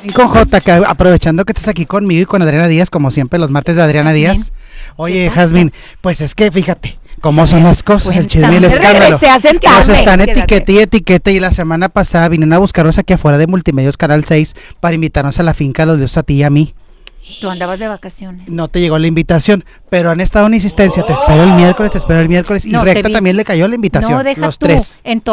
Y con J, que aprovechando que estás aquí conmigo y con Adriana Díaz, como siempre, los martes de Adriana Díaz. Oye, Jazmín, pues es que fíjate cómo son las cosas, el chisme y el escándalo. Regresé a sentarme. Nos están Quédate. etiquete y la semana pasada vinieron a buscarnos aquí afuera de Multimedios Canal 6 para invitarnos a la finca de los dioses a ti y a mí. Tú andabas de vacaciones. No te llegó la invitación, pero han estado en insistencia. Te espero el miércoles y No, te Recta vi. también le cayó la invitación. No, deja los tú. tres. En